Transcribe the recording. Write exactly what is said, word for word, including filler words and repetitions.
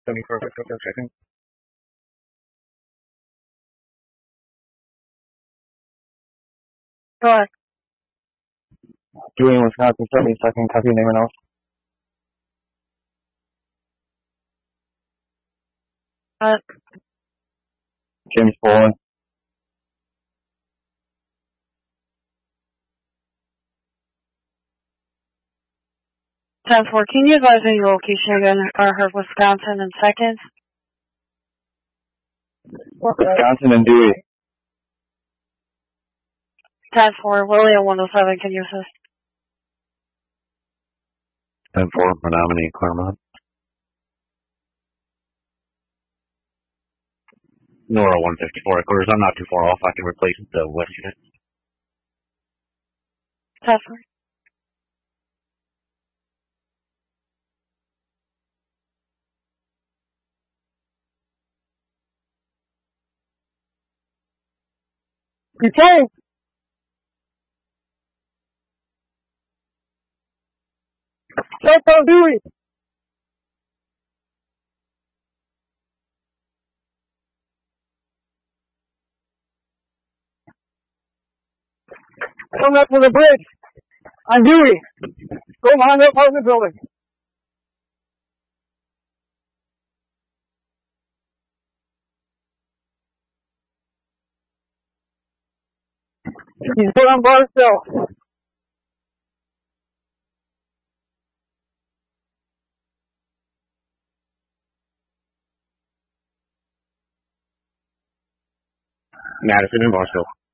seventy-four, go, go, go, checking. Go ahead. Dewey, Wisconsin, seventy-second, copy name and else. Uh, James Boland. ten four, can you advise me your location again? I heard Wisconsin in seconds. Wisconsin and Dewey. ten four, William one oh seven, can you assist? ten four, Menominee, Claremont. Nora one fifty-four, of course, I'm not too far off. I can replace the west unit. ten four. Okay. Check on Dewey. Come up to the bridge on Dewey. Go behind that apartment building. He's put on bar still. Madison and Barstow.